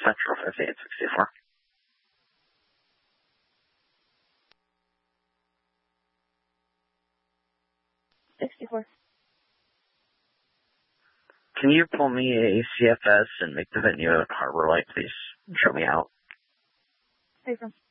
Central 5864. Can you pull me a CFS and make the venue at Harbor Light, please? Show me out. Where you from?